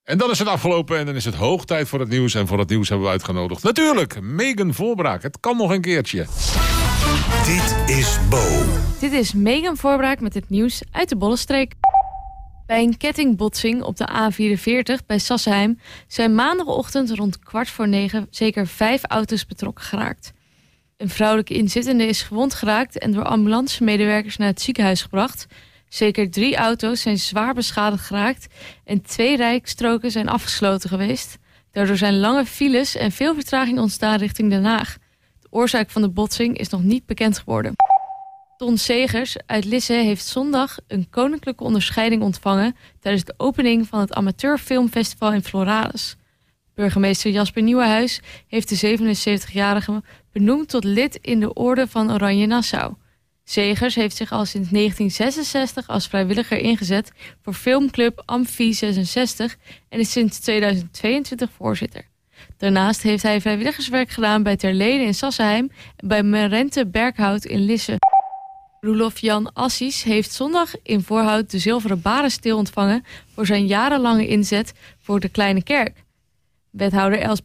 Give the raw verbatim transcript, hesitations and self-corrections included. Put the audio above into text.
En dan is het afgelopen en dan is het hoog tijd voor het nieuws. En voor het nieuws hebben we uitgenodigd. Natuurlijk, Megan Voorbraak. Het kan nog een keertje. Dit is Bo. Dit is Megan Voorbraak met het nieuws uit de Bollenstreek. Bij een kettingbotsing op de A vierenveertig bij Sassenheim zijn maandagochtend rond kwart voor negen zeker vijf auto's betrokken geraakt. Een vrouwelijke inzittende is gewond geraakt en door ambulancemedewerkers naar het ziekenhuis gebracht. Zeker drie auto's zijn zwaar beschadigd geraakt en twee rijstroken zijn afgesloten geweest. Daardoor zijn lange files en veel vertraging ontstaan richting Den Haag. De oorzaak van de botsing is nog niet bekend geworden. Ton Segers uit Lisse heeft zondag een koninklijke onderscheiding ontvangen tijdens de opening van het Amateurfilmfestival in Floralis. Burgemeester Jasper Nieuwenhuis heeft de zevenenzeventigjarige benoemd tot lid in de Orde van Oranje Nassau. Segers heeft zich al sinds negentien zesenzestig als vrijwilliger ingezet voor filmclub Amfi zesenzestig en is sinds tweeduizend tweeëntwintig voorzitter. Daarnaast heeft hij vrijwilligerswerk gedaan bij Terlede in Sassenheim en bij Merente Berkhout in Lisse. Roelof Jan Assis heeft zondag in Voorhout de zilveren barenstil ontvangen voor zijn jarenlange inzet voor de Kleine Kerk. Wethouder Els